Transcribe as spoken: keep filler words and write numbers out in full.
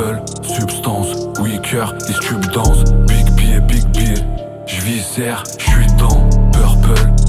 purple, substance, weaker, les tubes dansent. Big billet, big billet, j'viscère, j'suis dans purple,